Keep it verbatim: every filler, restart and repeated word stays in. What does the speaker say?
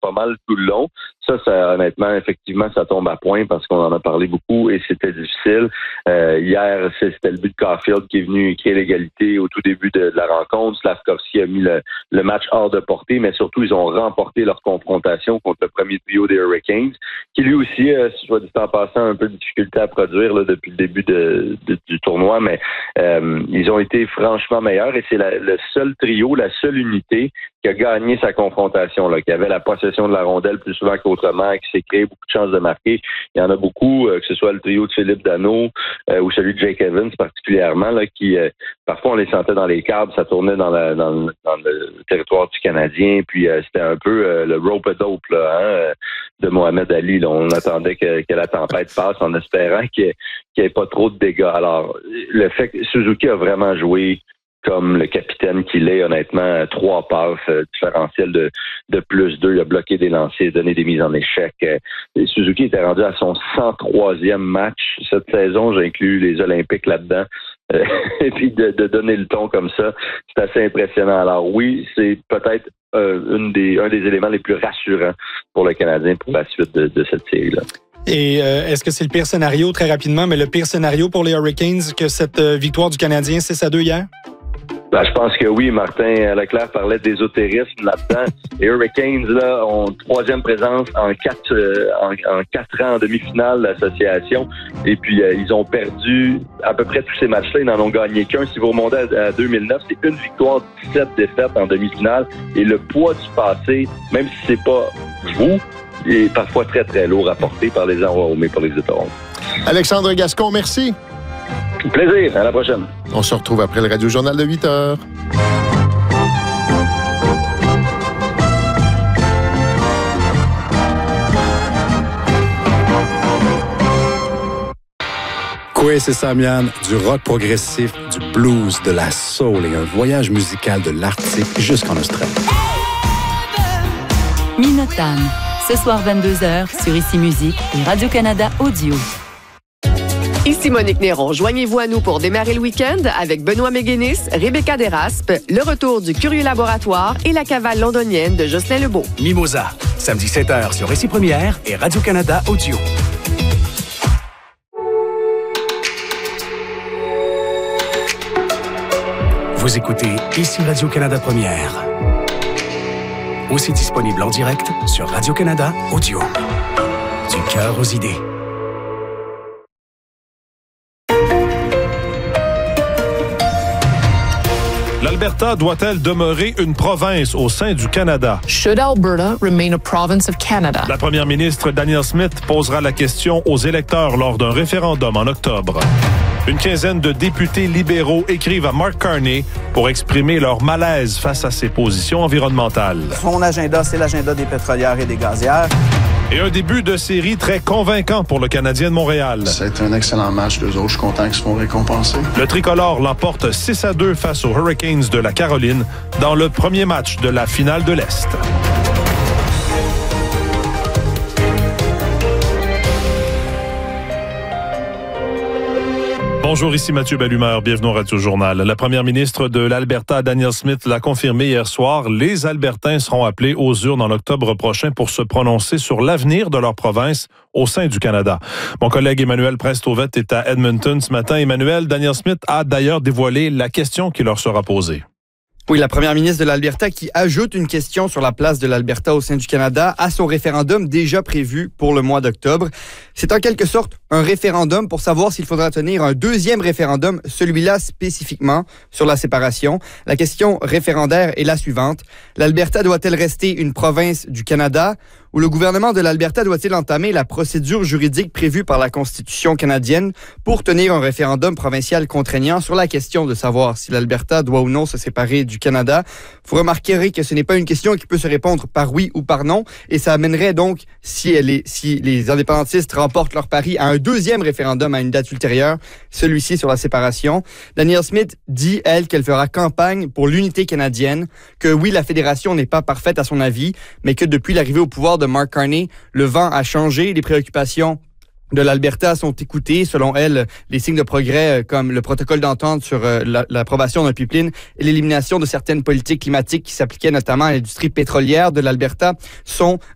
pas mal tout le long. Ça, ça, honnêtement, effectivement, ça tombe à point parce qu'on en a parlé beaucoup et c'était difficile. Euh, hier, c'était le but de Caulfield qui est venu créer l'égalité au tout début de, de la rencontre. Slavkovski a mis le, le match hors de portée, mais surtout, ils ont remporté leur confrontation contre le premier trio des Hurricanes, qui lui aussi, euh, soit dit en passant, un peu de difficulté à produire là, depuis le début de, de, du tournoi, mais euh, ils ont été franchement meilleurs et c'est la, le seul trio, la seule unité qui a gagné sa confrontation, là, qui avait la possession de la rondelle plus souvent qu'autrement, qui s'est créé beaucoup de chances de marquer. Il y en a beaucoup, euh, que ce soit le trio de Philippe Danault euh, ou celui de Jake Evans particulièrement, là, qui euh, parfois on les sentait dans les câbles, ça tournait dans, la, dans, le, dans le territoire du Canadien, puis euh, c'était un peu euh, le rope-a-dope là, hein, de Mohamed Ali. Là. On attendait que, que la tempête passe en espérant qu'il n'y ait pas trop de dégâts. Alors, le fait que Suzuki a vraiment joué comme le capitaine qu'il est, honnêtement, trois passes euh, différentielles de, de plus deux. Il a bloqué des lancers, donné des mises en échec. Euh, Suzuki était rendu à son cent troisième match cette saison. J'inclus les Olympiques là-dedans. Euh, et puis de, de donner le ton comme ça, c'est assez impressionnant. Alors oui, c'est peut-être euh, une des, un des éléments les plus rassurants pour le Canadien pour la suite de, de cette série-là. Et euh, est-ce que c'est le pire scénario, très rapidement, mais le pire scénario pour les Hurricanes que cette euh, victoire du Canadien six à deux hier? Ben, je pense que oui, Martin Leclerc parlait d'ésotérisme là-dedans. Les Hurricanes là, ont une troisième présence en quatre, euh, en, en quatre ans en demi-finale d'association. Et puis, euh, ils ont perdu à peu près tous ces matchs-là. Ils n'en ont gagné qu'un. Si vous remontez à, à deux mille neuf, c'est une victoire, dix-sept défaites en demi-finale. Et le poids du passé, même si c'est pas vous, est parfois très, très lourd à porter par les enrômés, par les étorons. Alexandre Gascon, merci. Plaisir. À la prochaine. On se retrouve après le Radio-Journal de huit heures. Kwesi Samian, du rock progressif, du blues, de la soul et un voyage musical de l'Arctique jusqu'en Australie. Minotamme, ce soir vingt-deux heures sur Ici Musique et Radio-Canada Audio. Ici Monique Néron. Joignez-vous à nous pour démarrer le week-end avec Benoît Méguénis, Rebecca Desraspes, le retour du Curieux Laboratoire et la cavale londonienne de Jocelyn Lebeau. Mimosa, samedi sept heures sur Ici Première et Radio-Canada Audio. Vous écoutez Ici Radio-Canada Première. Aussi disponible en direct sur Radio-Canada Audio. Du cœur aux idées. L'Alberta doit-elle demeurer une province au sein du Canada? Should Alberta remain a province of Canada? La première ministre Danielle Smith posera la question aux électeurs lors d'un référendum en octobre. Une quinzaine de députés libéraux écrivent à Mark Carney pour exprimer leur malaise face à ses positions environnementales. Son agenda, c'est l'agenda des pétrolières et des gazières. Et un début de série très convaincant pour le Canadien de Montréal. C'est un excellent match, deux autres. Je suis content qu'ils se font récompenser. Le tricolore l'emporte six à deux face aux Hurricanes de la Caroline dans le premier match de la finale de l'Est. Bonjour, ici Mathieu Bellumeur. Bienvenue au Radio-Journal. La première ministre de l'Alberta, Danielle Smith, l'a confirmé hier soir. Les Albertains seront appelés aux urnes en octobre prochain pour se prononcer sur l'avenir de leur province au sein du Canada. Mon collègue Emmanuel Prestovet est à Edmonton ce matin. Emmanuel, Danielle Smith a d'ailleurs dévoilé la question qui leur sera posée. Oui, la première ministre de l'Alberta qui ajoute une question sur la place de l'Alberta au sein du Canada à son référendum déjà prévu pour le mois d'octobre. C'est en quelque sorte un référendum pour savoir s'il faudra tenir un deuxième référendum, celui-là spécifiquement sur la séparation. La question référendaire est la suivante. L'Alberta doit-elle rester une province du Canada ou le gouvernement de l'Alberta doit-il entamer la procédure juridique prévue par la Constitution canadienne pour tenir un référendum provincial contraignant sur la question de savoir si l'Alberta doit ou non se séparer du Canada? Vous remarquerez que ce n'est pas une question qui peut se répondre par oui ou par non, et ça amènerait donc, si, elle est, si les indépendantistes remportent leur pari, à un deuxième référendum à une date ultérieure, celui-ci sur la séparation. Danielle Smith dit, elle, qu'elle fera campagne pour l'unité canadienne, que oui, la fédération n'est pas parfaite à son avis, mais que depuis l'arrivée au pouvoir de Mark Carney, le vent a changé, les préoccupations de l'Alberta sont écoutées. Selon elle, les signes de progrès comme le protocole d'entente sur euh, la, l'approbation d'un pipeline et l'élimination de certaines politiques climatiques qui s'appliquaient notamment à l'industrie pétrolière de l'Alberta sont